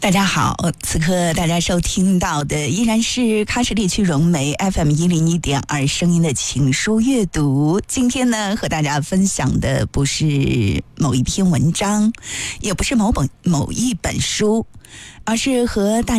大家好，此刻大家收听到的依然是喀什地区融媒 FM101.2声音的情书阅读。今天呢，和大家分享的不是某一篇文章，也不是某一本书，而是和大